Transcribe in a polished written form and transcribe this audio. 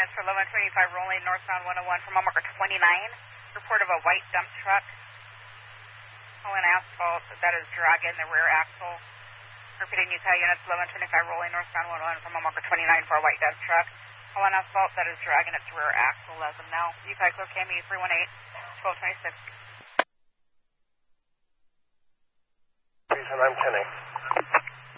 units for 1125 rolling northbound 101 for mile marker 29. Report of a white dump truck hauling asphalt that is dragging the rear axle. Repeating Utah units 1125 rolling northbound 101 for mile marker 29 for a white dump truck hauling asphalt that is dragging its rear axle as of now. Utah Echo KME 318 1226. I'm 10-8.